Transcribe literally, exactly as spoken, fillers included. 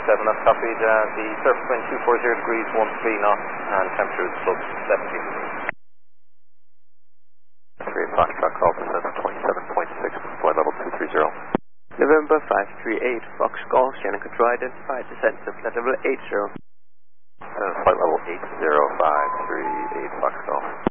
seven, that's copied. Uh, the surface wind two forty degrees, one three knots, and temperature is plus seventeen degrees. three o'clock, truck call to Cessna twenty-seven point six, flight level two three zero. November five three eight, Fox Golf, Shannon control identified, descent to flight level eight zero. And flight level eight zero five three eight, Fox Golf.